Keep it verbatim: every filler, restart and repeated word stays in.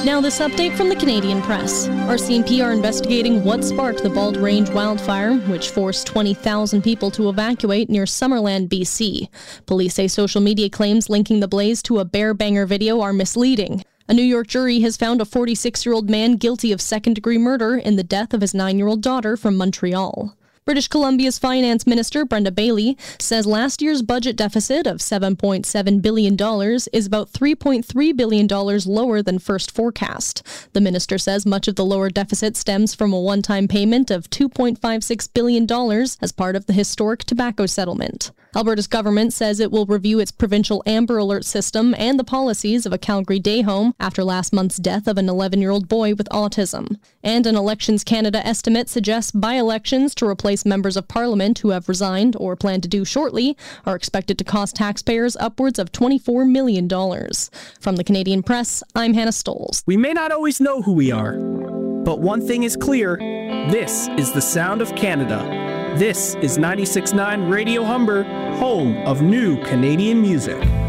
Now this update from the Canadian Press. R C M P are investigating what sparked the Bald Range wildfire, which forced twenty thousand people to evacuate near Summerland, B C. Police say social media claims linking the blaze to a bear banger video are misleading. A New York jury has found a forty-six-year-old man guilty of second-degree murder in the death of his nine-year-old daughter from Montreal. British Columbia's Finance Minister, Brenda Bailey, says last year's budget deficit of seven point seven billion dollars is about three point three billion dollars lower than first forecast. The minister says much of the lower deficit stems from a one-time payment of two point five six billion dollars as part of the historic tobacco settlement. Alberta's government says it will review its provincial Amber Alert system and the policies of a Calgary day home after last month's death of an eleven-year-old boy with autism. And an Elections Canada estimate suggests by-elections to replace members of Parliament who have resigned or plan to do shortly are expected to cost taxpayers upwards of twenty-four million dollars. From the Canadian Press, I'm Hannah Stoles. We may not always know who we are, but one thing is clear. This is the sound of Canada. This is ninety-six point nine Radio Humber, home of new Canadian music.